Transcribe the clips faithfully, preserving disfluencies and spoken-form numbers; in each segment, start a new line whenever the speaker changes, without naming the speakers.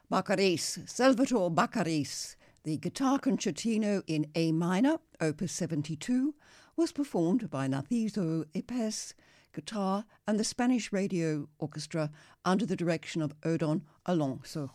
Baccaris, Salvatore Baccaris, the guitar concertino in A minor, opus seventy-two, was performed by Narciso Yepes, guitar, and the Spanish Radio Orchestra under the direction of Odon Alonso.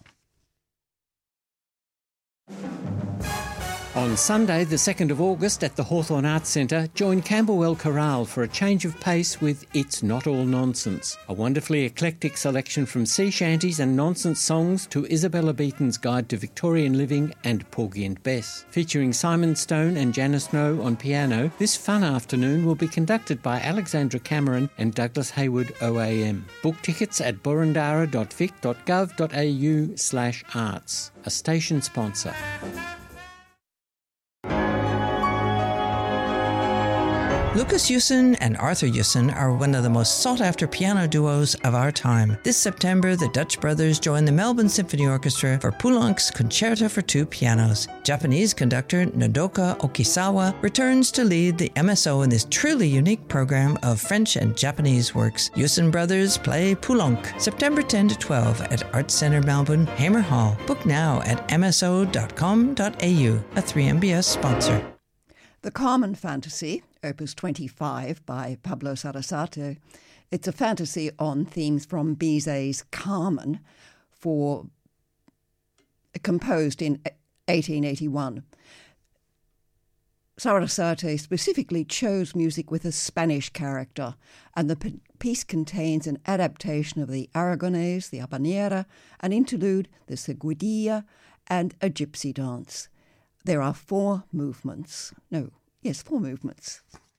On Sunday, the second of August, at the Hawthorne Arts Centre, join Camberwell Chorale for a change of pace with It's Not All Nonsense, a wonderfully eclectic selection from sea shanties and nonsense songs to Isabella Beaton's Guide to Victorian Living and Porgy and Bess. Featuring Simon Stone and Janice Snow on piano, this fun afternoon will be conducted by Alexandra Cameron and Douglas Hayward O A M. Book tickets at burundara dot vic dot gov dot a u slash arts, a station sponsor.
Lucas Yusin and Arthur Yusin are one of the most sought-after piano duos of our time. This September, the Dutch brothers join the Melbourne Symphony Orchestra for Poulenc's Concerto for Two Pianos. Japanese conductor Nodoka Okisawa returns to lead the M S O in this truly unique program of French and Japanese works. Yusin brothers play Poulenc, September tenth to twelfth at Arts Centre Melbourne, Hamer Hall. Book now at m s o dot com dot a u, a three M B S sponsor.
The Carmen Fantasy, opus twenty-five by Pablo Sarasate. It's a fantasy on themes from Bizet's Carmen, for composed in eighteen eighty-one. Sarasate specifically chose music with a Spanish character, and the p- piece contains an adaptation of the Aragonese, the Habanera, an interlude, the Seguidilla, and a gypsy dance. There are four movements. No, yes, four movements.